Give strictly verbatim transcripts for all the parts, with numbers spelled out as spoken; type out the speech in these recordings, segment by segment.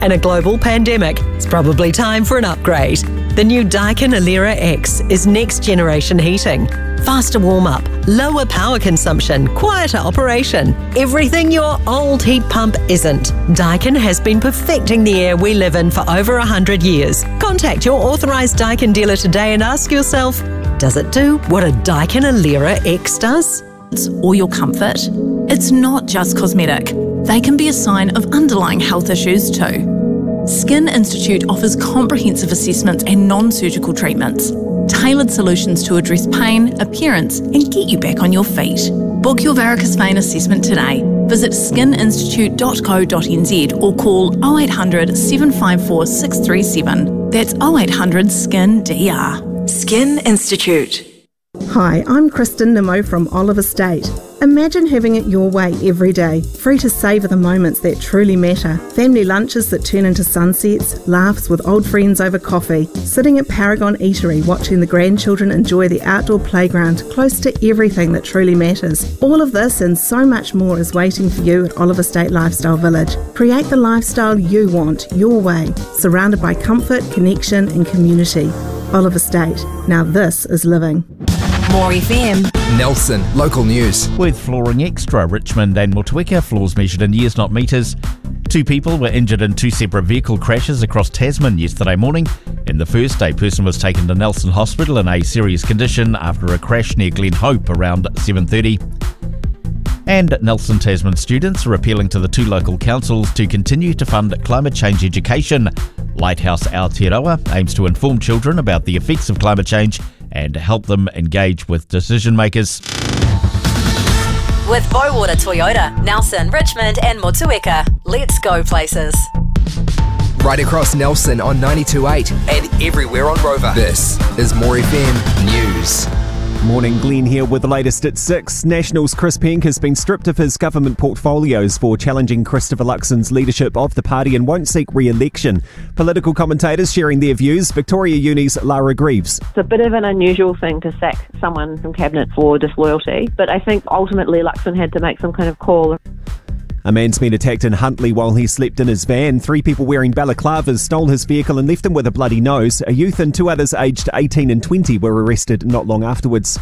In a global pandemic, it's probably time for an upgrade. The new Daikin Alera X is next generation heating. Faster warm-up, lower power consumption, quieter operation. Everything your old heat pump isn't. Daikin has been perfecting the air we live in for over one hundred years. Contact your authorised Daikin dealer today and ask yourself, does it do what a Daikin Alera X does? Or your comfort. It's not just cosmetic. They can be a sign of underlying health issues too. Skin Institute offers comprehensive assessments and non-surgical treatments, tailored solutions to address pain, appearance and get you back on your feet. Book your varicose vein assessment today. Visit skin institute dot co dot n z or call oh eight hundred, seven five four, six three seven. That's oh eight hundred, S K I N D R. Skin Institute. Hi, I'm Kristen Nimmo from Oliver State. Imagine having it your way every day, free to savour the moments that truly matter. Family lunches that turn into sunsets, laughs with old friends over coffee, sitting at Paragon Eatery watching the grandchildren enjoy the outdoor playground close to everything that truly matters. All of this and so much more is waiting for you at Oliver State Lifestyle Village. Create the lifestyle you want, your way, surrounded by comfort, connection and community. Oliver State. Now this is living. More F M. Nelson, local news. With Flooring Extra, Richmond and Motueka, floors measured in years, not metres. Two people were injured in two separate vehicle crashes across Tasman yesterday morning. In the first, a person was taken to Nelson Hospital in a serious condition after a crash near Glen Hope around seven thirty. And Nelson Tasman students are appealing to the two local councils to continue to fund climate change education. Lighthouse Aotearoa aims to inform children about the effects of climate change and help them engage with decision makers. With Bowater Toyota, Nelson, Richmond and Motueka. Let's go places. Right across Nelson on ninety-two point eight and everywhere on Rover. This is More F M News. Morning, Glenn here with the latest at six. National's Chris Penk has been stripped of his government portfolios for challenging Christopher Luxon's leadership of the party and won't seek re-election. Political commentators sharing their views. Victoria Uni's Lara Greaves. It's a bit of an unusual thing to sack someone from Cabinet for disloyalty, but I think ultimately Luxon had to make some kind of call. A man's been attacked in Huntly while he slept in his van. Three people wearing balaclavas stole his vehicle and left him with a bloody nose. A youth and two others aged eighteen and twenty were arrested not long afterwards.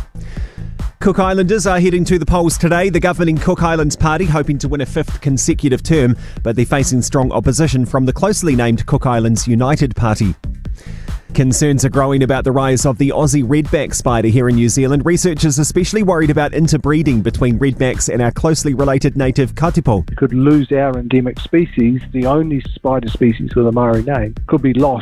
Cook Islanders are heading to the polls today. The governing Cook Islands Party hoping to win a fifth consecutive term, but they're facing strong opposition from the closely named Cook Islands United Party. Concerns are growing about the rise of the Aussie redback spider here in New Zealand. Researchers especially worried about interbreeding between redbacks and our closely related native katipo. Could lose our endemic species, the only spider species with a Maori name, could be lost.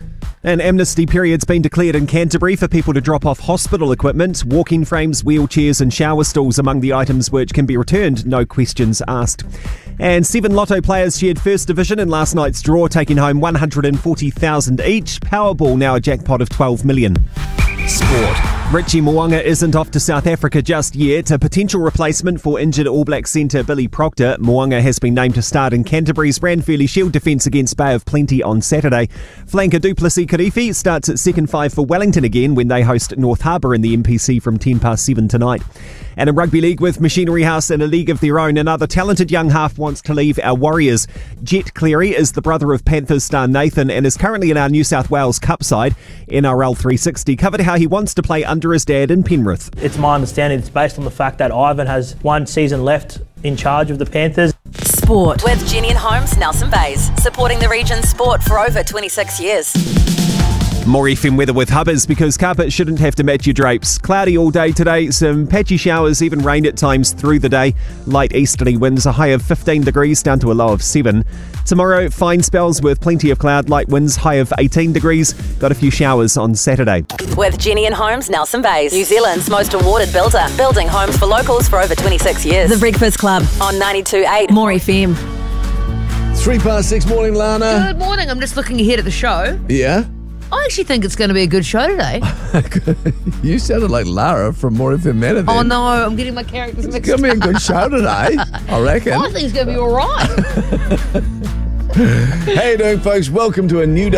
An amnesty period's been declared in Canterbury for people to drop off hospital equipment, walking frames, wheelchairs and shower stalls among the items which can be returned, no questions asked. And seven Lotto players shared first division in last night's draw, taking home one hundred forty thousand dollars each. Powerball now a jackpot of twelve million dollars. Sport. Richie Mo'unga isn't off to South Africa just yet. A potential replacement for injured All Black centre Billy Proctor. Mo'unga has been named to start in Canterbury's Ranfurly Shield defence against Bay of Plenty on Saturday. Flanker Du Plessis-Kirifi starts at second five for Wellington again when they host North Harbour in the M P C from ten past seven tonight. And in rugby league with Machinery House in a league of their own, another talented young half wants to leave our Warriors. Jet Cleary is the brother of Panthers star Nathan and is currently in our New South Wales Cup side. N R L three sixty covered how he wants to play under his dad in Penrith. It's my understanding it's based on the fact that Ivan has one season left in charge of the Panthers. Sport. With Jenny and Holmes, Nelson Bays. Supporting the region's sport for over twenty-six years. More F M weather with Hubbers because carpet shouldn't have to match your drapes. Cloudy all day today, some patchy showers, even rain at times through the day. Light easterly winds, a high of fifteen degrees down to a low of seven. Tomorrow, fine spells with plenty of cloud, light winds, high of eighteen degrees. Got a few showers on Saturday. With Jenny and Holmes, Nelson Bays. New Zealand's most awarded builder. Building homes for locals for over twenty-six years. The Breakfast Club On ninety-two point eight. More F M. Three past six, morning, Lana. Good morning. I'm just looking ahead at the show. Yeah? I actually think it's going to be a good show today. You sounded like Lara from More F M Manor then. Oh no, I'm getting my characters mixed up. It's going to be a good show today, I reckon. I think it's going to be all right. How you doing, folks? Welcome to a new day.